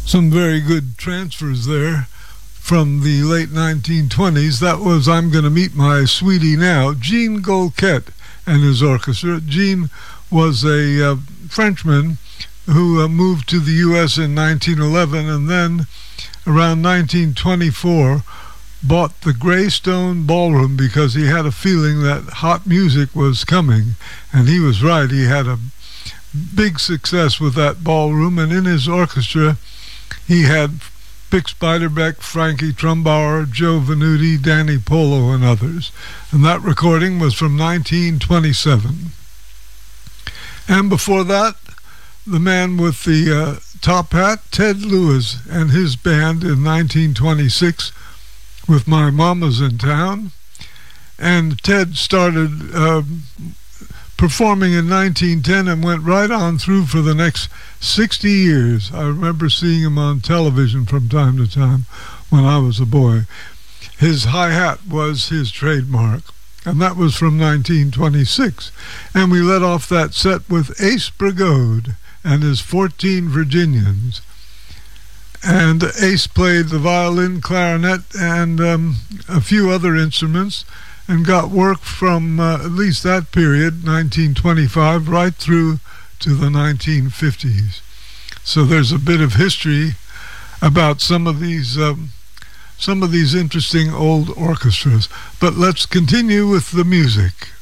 Some very good transfers there from the late 1920s. That was I'm Gonna Meet My Sweetie Now, Jean Golquet and his orchestra. Jean was a Frenchman who moved to the U.S. in 1911 and then around 1924 bought the Greystone Ballroom because he had a feeling that hot music was coming, and he was right. He had a big success with that ballroom, and in his orchestra he had Bix Beiderbecke, Frankie Trumbauer, Joe Venuti, Danny Polo, and others. And that recording was from 1927. And before that, the man with the top hat, Ted Lewis, and his band in 1926 with My Mama's in Town. And Ted started performing in 1910 and went right on through for the next 60 years. I remember seeing him on television from time to time when I was a boy. His hi-hat was his trademark, and that was from 1926. And we let off that set with Ace Brigode and his 14 Virginians. And Ace played the violin, clarinet, and a few other instruments, and got work from at least that period, 1925, right through to the 1950s. So there's a bit of history about some of these interesting old orchestras. But let's continue with the music.